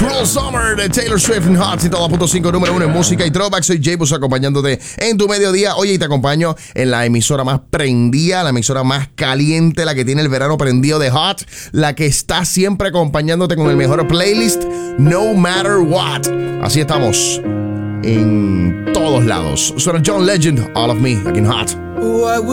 Cruel Summer de Taylor Swift en Hot 102.5, número 1 en música y throwback. Soy J-Bus acompañándote en tu mediodía. Oye, y te acompaño en la emisora más prendida, la emisora más caliente, la que tiene el verano prendido de Hot, la que está siempre acompañándote con el mejor playlist, no matter what. Así estamos en todos lados. Suena John Legend, All of Me, aquí en Hot. What